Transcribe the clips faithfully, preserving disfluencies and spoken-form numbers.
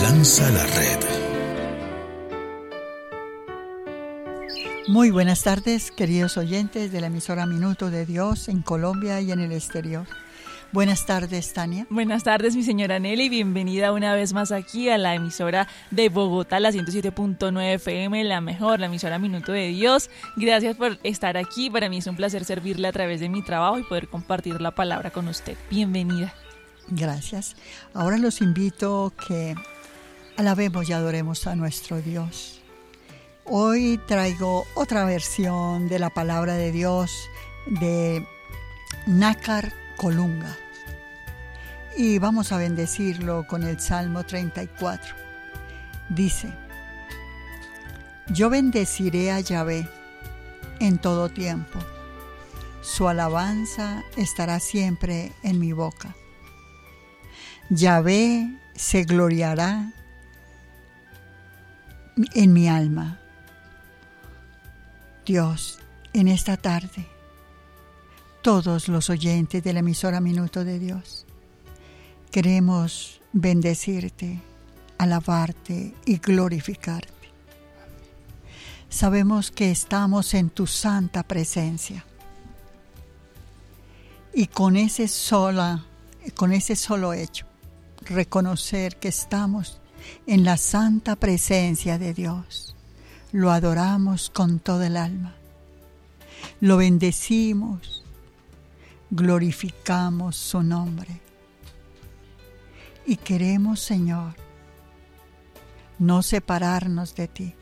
Lanza la red. Muy buenas tardes, queridos oyentes de la emisora Minuto de Dios en Colombia y en el exterior. Buenas tardes, Tania. Buenas tardes, mi señora Nelly. Bienvenida una vez más aquí a la emisora de Bogotá, la ciento siete punto nueve F M, la mejor, la emisora Minuto de Dios. Gracias por estar aquí. Para mí es un placer servirle a través de mi trabajo y poder compartir la palabra con usted. Bienvenida. Gracias. Ahora los invito a que alabemos y adoremos a nuestro Dios. Hoy traigo otra versión de la palabra de Dios de Nácar Colunga y vamos a bendecirlo con el Salmo treinta y cuatro. Dice: yo bendeciré a Yahvé en todo tiempo, su alabanza estará siempre en mi boca. Yahvé se gloriará en mi alma. Dios, en esta tarde, todos los oyentes de la emisora Minuto de Dios, queremos bendecirte, alabarte y glorificarte. Sabemos que estamos en tu santa presencia y con ese, sola, con ese solo hecho, reconocer que estamos en la santa presencia de Dios, lo adoramos con toda el alma, lo bendecimos, glorificamos su nombre y queremos, Señor, no separarnos de ti.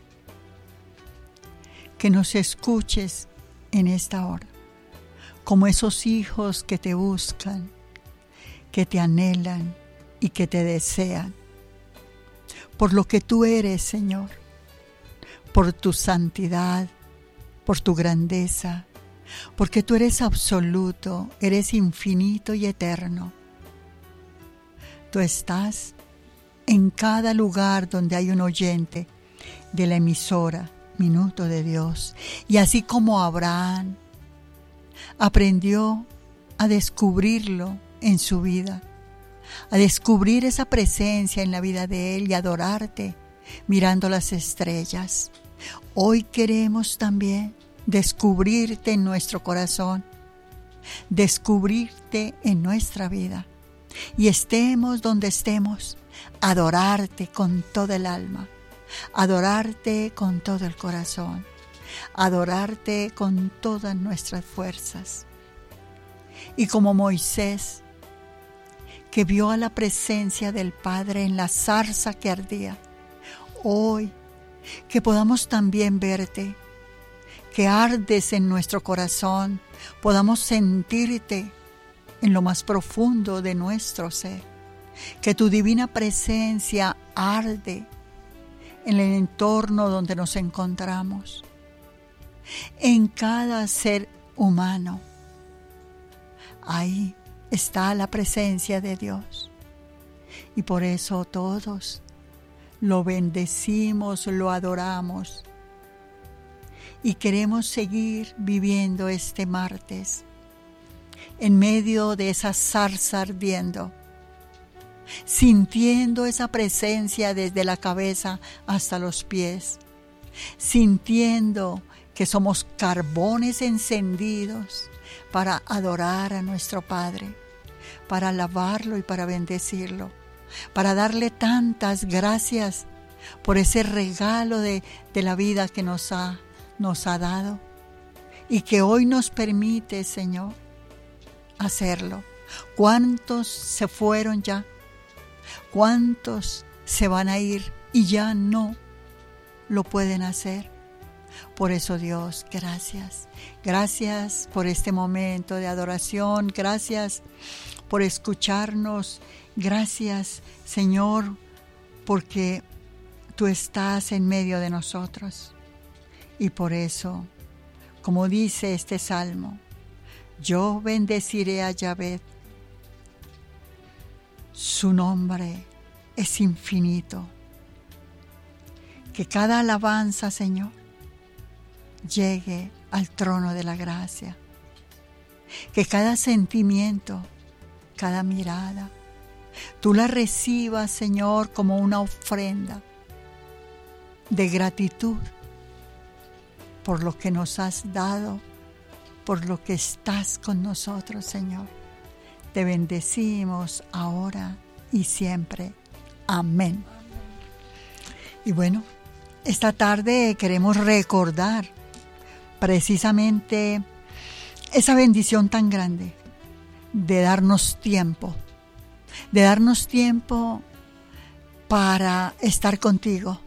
Que nos escuches en esta hora, como esos hijos que te buscan, que te anhelan y que te desean, por lo que tú eres, Señor, por tu santidad, por tu grandeza, porque tú eres absoluto, eres infinito y eterno. Tú estás en cada lugar donde hay un oyente de la emisora Minuto de Dios. Y así como Abraham aprendió a descubrirlo en su vida, a descubrir esa presencia en la vida de él y adorarte mirando las estrellas, hoy queremos también descubrirte en nuestro corazón, descubrirte en nuestra vida y estemos donde estemos, adorarte con todo el alma, adorarte con todo el corazón, adorarte con todas nuestras fuerzas. Y como Moisés, que vio a la presencia del Padre en la zarza que ardía, hoy que podamos también verte, que ardes en nuestro corazón, podamos sentirte en lo más profundo de nuestro ser, que tu divina presencia arde en el entorno donde nos encontramos, en cada ser humano. Ahí está la presencia de Dios y por eso todos lo bendecimos, lo adoramos y queremos seguir viviendo este martes en medio de esa zarza ardiendo, sintiendo esa presencia desde la cabeza hasta los pies, sintiendo que somos carbones encendidos para adorar a nuestro Padre, para alabarlo y para bendecirlo, para darle tantas gracias por ese regalo de, de la vida que nos ha, nos ha dado y que hoy nos permite, Señor, hacerlo. ¿Cuántos se fueron ya? ¿Cuántos se van a ir y ya no lo pueden hacer? Por eso, Dios, gracias. Gracias por este momento de adoración. Gracias por escucharnos. Gracias, Señor, porque tú estás en medio de nosotros. Y por eso, como dice este salmo, yo bendeciré a Yahvé. Su nombre es infinito. Que cada alabanza, Señor, llegue al trono de la gracia. Que cada sentimiento, cada mirada, tú la recibas, Señor, como una ofrenda de gratitud por lo que nos has dado, por lo que estás con nosotros, Señor. Te bendecimos ahora y siempre. Amén. Y bueno, esta tarde queremos recordar precisamente esa bendición tan grande de darnos tiempo, de darnos tiempo para estar contigo.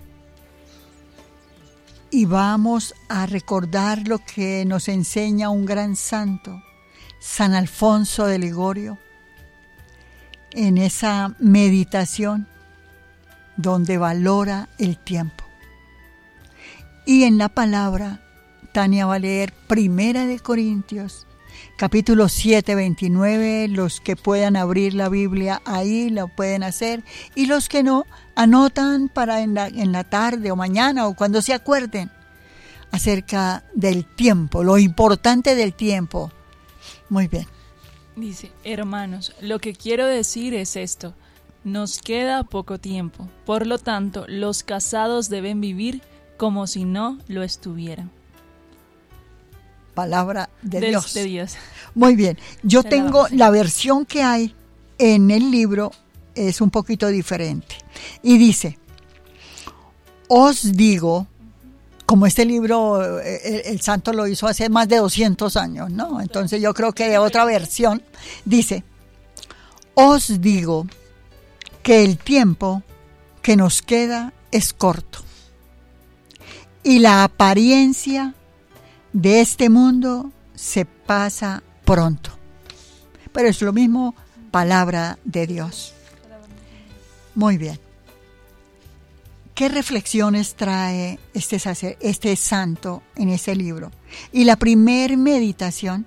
Y vamos a recordar lo que nos enseña un gran santo, San Alfonso de Ligorio, en esa meditación donde valora el tiempo. Y en la palabra, Tania va a leer Primera de Corintios, capítulo siete, veintinueve. Los que puedan abrir la Biblia ahí lo pueden hacer, y los que no, anotan para en la, en la tarde o mañana o cuando se acuerden acerca del tiempo, lo importante del tiempo. Muy bien. Dice: hermanos, lo que quiero decir es esto: nos queda poco tiempo, por lo tanto, los casados deben vivir como si no lo estuvieran. Palabra de, de Dios. De Dios. Muy bien. Yo Se tengo la, la versión que hay en el libro, es un poquito diferente. Y dice: os digo, como este libro, el, el santo lo hizo hace más de doscientos años, ¿no? Entonces yo creo que de otra versión, dice: os digo que el tiempo que nos queda es corto, y la apariencia de este mundo se pasa pronto. Pero es lo mismo, palabra de Dios. Muy bien. ¿Qué reflexiones trae este, sacer, este santo en este libro? Y la primer meditación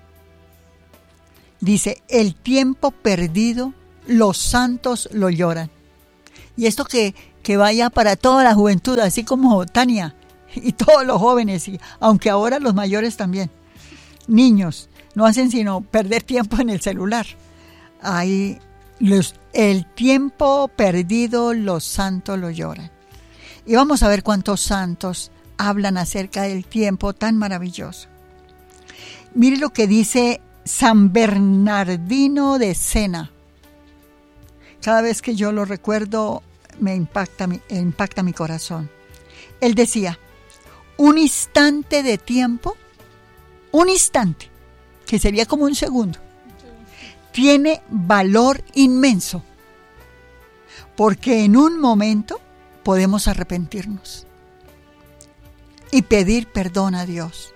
dice: el tiempo perdido, los santos lo lloran. Y esto que, que vaya para toda la juventud, así como Tania y todos los jóvenes, y aunque ahora los mayores también. Niños no hacen sino perder tiempo en el celular. Ahí los, el tiempo perdido, los santos lo lloran. Y vamos a ver cuántos santos hablan acerca del tiempo tan maravilloso. Mire lo que dice San Bernardino de Sena. Cada vez que yo lo recuerdo me impacta, me impacta mi corazón. Él decía: un instante de tiempo, un instante, que sería como un segundo, tiene valor inmenso, porque en un momento podemos arrepentirnos y pedir perdón a Dios,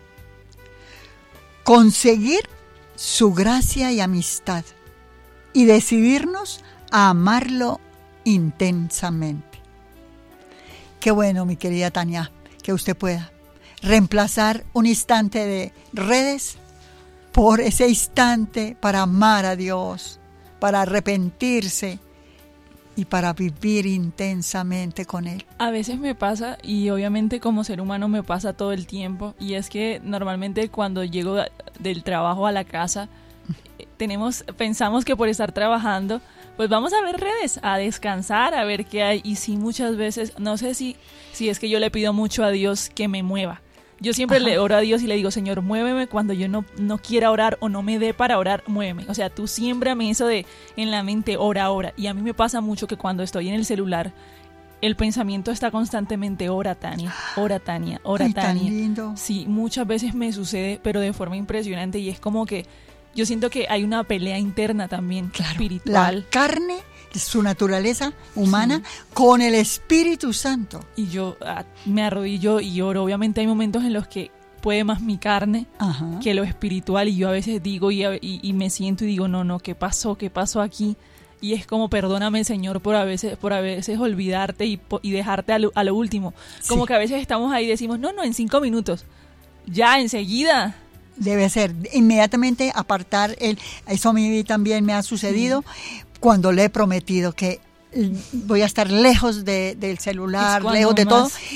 conseguir su gracia y amistad, y decidirnos a amarlo intensamente. Qué bueno, mi querida Tania, que usted pueda reemplazar un instante de redes por ese instante para amar a Dios, para arrepentirse y para vivir intensamente con Él. A veces me pasa, y obviamente como ser humano me pasa todo el tiempo, y es que normalmente cuando llego del trabajo a la casa, tenemos, pensamos que por estar trabajando, pues vamos a ver redes, a descansar, a ver qué hay. Y sí, muchas veces, no sé si, si es que yo le pido mucho a Dios que me mueva. Yo siempre Ajá. le oro a Dios y le digo: Señor, muéveme cuando yo no, no quiera orar o no me dé para orar, muéveme. O sea, tú siémbrame eso de en la mente, ora, ora. Y a mí me pasa mucho que cuando estoy en el celular, el pensamiento está constantemente: ora, Tania, ora, Tania, ora, Ay, Tania. Tan lindo. Sí, muchas veces me sucede, pero de forma impresionante, y es como que yo siento que hay una pelea interna también, claro, espiritual. La carne, su naturaleza humana, sí, con el Espíritu Santo. Y yo ah, me arrodillo y oro. Obviamente hay momentos en los que puede más mi carne Ajá. que lo espiritual, y yo a veces digo y, y, y me siento y digo: no, no, ¿qué pasó? ¿Qué pasó aquí? Y es como: perdóname, Señor, por a veces por a veces olvidarte y, y dejarte a lo, a lo último. Como sí. que a veces estamos ahí y decimos: no, no, en cinco minutos. Ya, enseguida. Debe ser inmediatamente apartar el, eso a mí también me ha sucedido sí. cuando le he prometido que voy a estar lejos de, del celular, lejos de más... todo,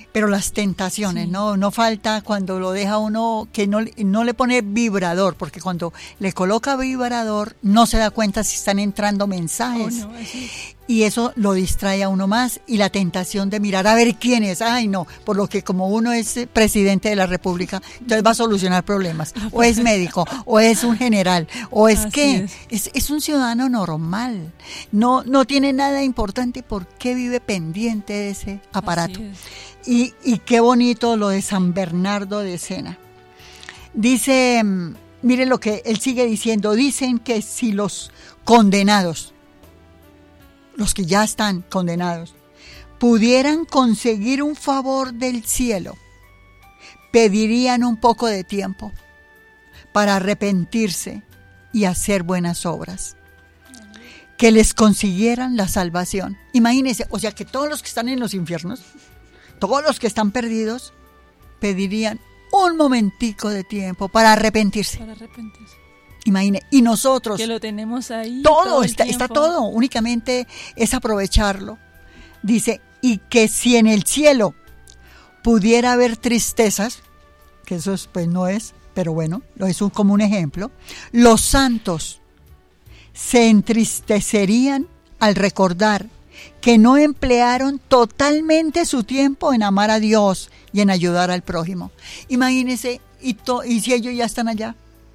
Pero las tentaciones, sí. no no falta cuando lo deja uno, que no, no le pone vibrador, porque cuando le coloca vibrador no se da cuenta si están entrando mensajes. Oh, no, y eso lo distrae a uno más, y la tentación de mirar a ver quién es. Ay, no, por lo que como uno es presidente de la República, entonces va a solucionar problemas. O es médico, o es un general, o es que es. Es, es un ciudadano normal. No, no tiene nada importante, porque vive pendiente de ese aparato. Y, y qué bonito lo de San Bernardo de Siena. Dice, mire lo que él sigue diciendo, dicen que si los condenados, los que ya están condenados, pudieran conseguir un favor del cielo, pedirían un poco de tiempo para arrepentirse y hacer buenas obras, que les consiguieran la salvación. Imagínense, o sea que todos los que están en los infiernos, todos los que están perdidos, pedirían un momentico de tiempo para arrepentirse. Para arrepentirse. Imagine, y nosotros. Que lo tenemos ahí. Todo, todo está, está todo, únicamente es aprovecharlo. Dice, y que si en el cielo pudiera haber tristezas, que eso es, pues no es, pero bueno, es un, como un ejemplo, los santos se entristecerían al recordar que no emplearon totalmente su tiempo en amar a Dios y en ayudar al prójimo. Imagínense, y, to, y si ellos ya están allá,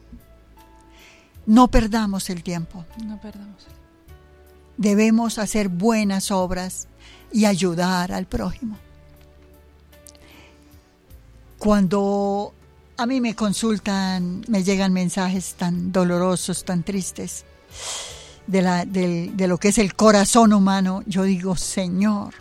no perdamos el tiempo. No perdamos. Debemos hacer buenas obras y ayudar al prójimo. Cuando a mí me consultan, me llegan mensajes tan dolorosos, tan tristes, De, la, de, de lo que es el corazón humano, yo digo, Señor,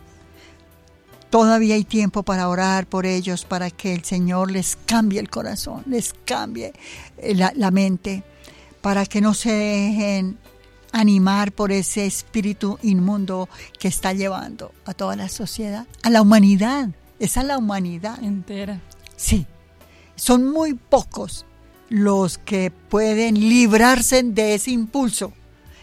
todavía hay tiempo para orar por ellos, para que el Señor les cambie el corazón, les cambie la, la mente, para que no se dejen animar por ese espíritu inmundo que está llevando a toda la sociedad, a la humanidad, es a la humanidad entera. Sí, son muy pocos los que pueden librarse de ese impulso.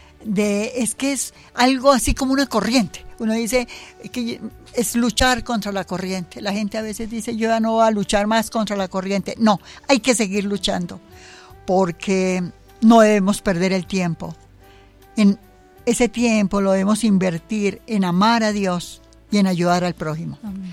De, es que es algo así como una corriente. Uno dice que es luchar contra la corriente. La gente a veces dice, yo ya no voy a luchar más contra la corriente. No, hay que seguir luchando, porque no debemos perder el tiempo. En ese tiempo lo debemos invertir en amar a Dios y en ayudar al prójimo. Amén.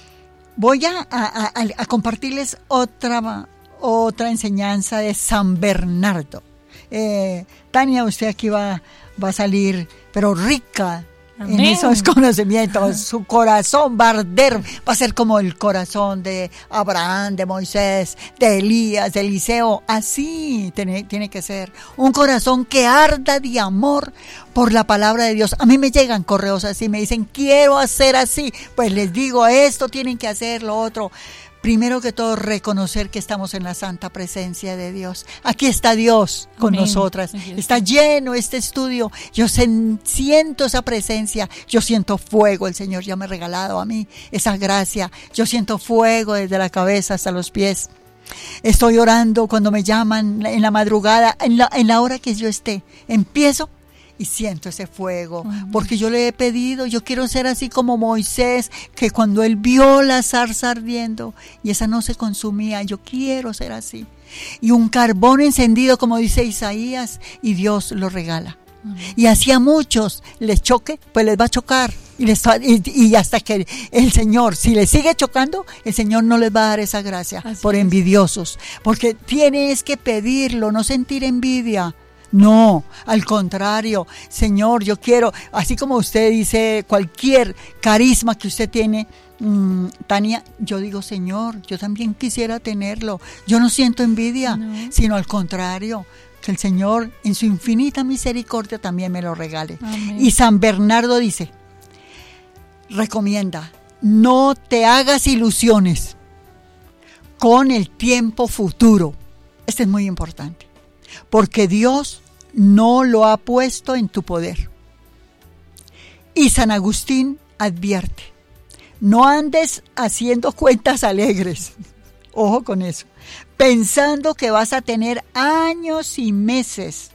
Voy a, a, a, a compartirles otra, otra enseñanza de San Bernardo. Eh, Tania, usted aquí va, va a salir, pero rica. Amén. En esos conocimientos. Su corazón va a arder, va a ser como el corazón de Abraham, de Moisés, de Elías, de Eliseo. Así tiene, tiene que ser. Un corazón que arda de amor por la palabra de Dios. A mí me llegan correos así, me dicen, quiero hacer así. Pues les digo, esto tienen que hacer, lo otro. Primero que todo, reconocer que estamos en la santa presencia de Dios. Aquí está Dios con Amén. Nosotras. Está lleno este estudio. Yo siento esa presencia. Yo siento fuego. El Señor ya me ha regalado a mí esa gracia. Yo siento fuego desde la cabeza hasta los pies. Estoy orando cuando me llaman en la madrugada, en la, en la hora que yo esté. Empiezo y siento ese fuego, uh-huh. porque yo le he pedido, yo quiero ser así como Moisés, que cuando él vio la zarza ardiendo y esa no se consumía, yo quiero ser así. Y un carbón encendido, como dice Isaías, y Dios lo regala. Uh-huh. Y así a muchos les choque, pues les va a chocar. Y, les va, y, y hasta que el Señor, si les sigue chocando, el Señor no les va a dar esa gracia, así por es. Envidiosos. Porque tienes que pedirlo, no sentir envidia. No, al contrario, Señor, yo quiero, así como usted dice, cualquier carisma que usted tiene, mmm, Tania, yo digo, Señor, yo también quisiera tenerlo. Yo no siento envidia, no. sino al contrario, que el Señor en su infinita misericordia también me lo regale. Amén. Y San Bernardo dice, recomienda, no te hagas ilusiones con el tiempo futuro. Este es muy importante, porque Dios no lo ha puesto en tu poder. Y San Agustín advierte, no andes haciendo cuentas alegres, ojo con eso, pensando que vas a tener años y meses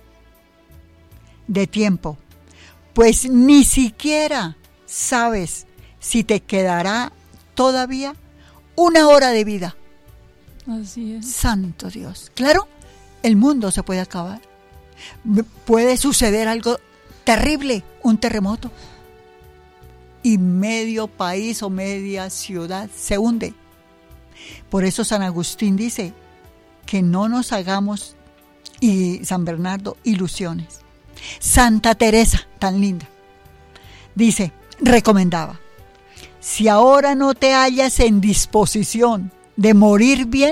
de tiempo, pues ni siquiera sabes si te quedará todavía una hora de vida. Así es. Santo Dios. Claro, el mundo se puede acabar. Puede suceder algo terrible, un terremoto. Y medio país o media ciudad se hunde. Por eso San Agustín dice que no nos hagamos, y San Bernardo, ilusiones. Santa Teresa, tan linda, dice, recomendaba, si ahora no te hallas en disposición de morir bien,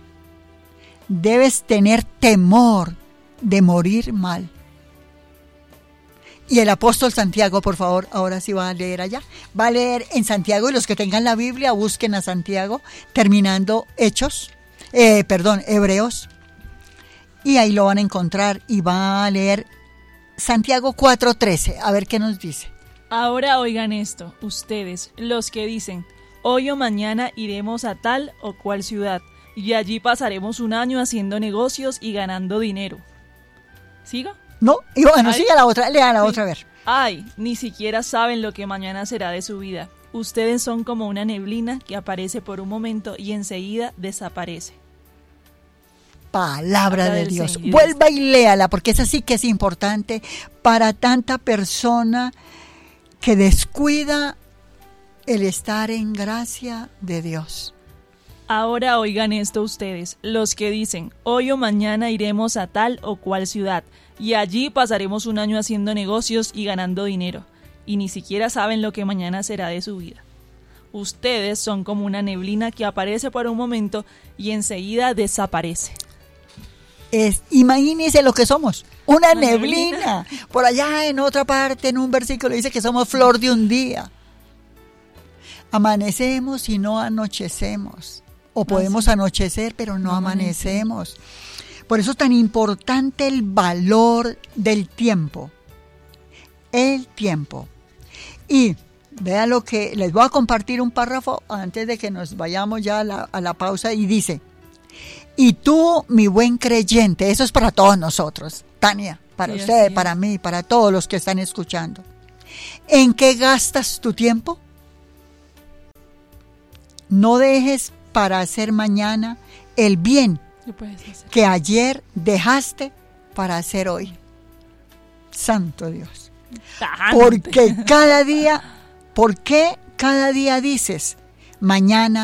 debes tener temor de morir mal. Y el apóstol Santiago, por favor, ahora sí va a leer allá. Va a leer en Santiago, y los que tengan la Biblia, busquen a Santiago, terminando Hechos, eh, perdón, Hebreos. Y ahí lo van a encontrar y va a leer Santiago cuatro trece. A ver qué nos dice. Ahora oigan esto, ustedes, los que dicen, hoy o mañana iremos a tal o cual ciudad, y allí pasaremos un año haciendo negocios y ganando dinero. ¿Sigo? No, y bueno, Ay, sigue la otra, lea la sí. otra, a ver. Ay, ni siquiera saben lo que mañana será de su vida. Ustedes son como una neblina que aparece por un momento y enseguida desaparece. Palabra Habla de del Dios. Señor. Vuelva y léala, porque esa sí que es importante para tanta persona que descuida el estar en gracia de Dios. Ahora oigan esto ustedes, los que dicen, hoy o mañana iremos a tal o cual ciudad, y allí pasaremos un año haciendo negocios y ganando dinero, y ni siquiera saben lo que mañana será de su vida. Ustedes son como una neblina que aparece por un momento y enseguida desaparece. Es, imagínense lo que somos, una, Una neblina. neblina. Por allá en otra parte, en un versículo dice que somos flor de un día. Amanecemos y no anochecemos. O podemos Así. anochecer, pero no No amanecemos. Por eso es tan importante el valor del tiempo. El tiempo. Y vean lo que les voy a compartir un párrafo antes de que nos vayamos ya a la, a la pausa, y dice: y tú, mi buen creyente, eso es para todos nosotros, Tania, para Sí, usted, así para es. mí, para todos los que están escuchando. ¿En qué gastas tu tiempo? No dejes para hacer mañana el bien ¿Qué puedes hacer? que ayer dejaste para hacer hoy. Santo Dios. Tajante. Porque cada día, ¿por qué cada día dices, mañana